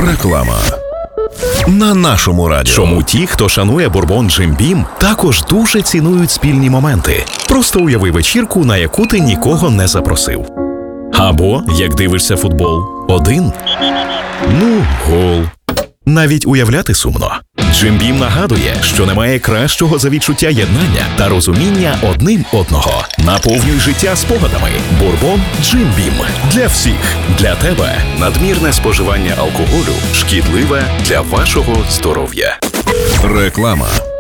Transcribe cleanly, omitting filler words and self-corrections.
Реклама. На нашому радіо. Чому ті, хто шанує бурбон Джим Бім, також дуже цінують спільні моменти. Просто уяви вечірку, на яку ти нікого не запросив. Або, як дивишся футбол, один. Гол. Навіть уявляти сумно. Джим Бім нагадує, що немає кращого за відчуття єднання та розуміння одним одного. Наповнюй життя спогадами. Бурбон Джим Бім. Для всіх. Для тебе. Надмірне споживання алкоголю шкідливе для вашого здоров'я. Реклама.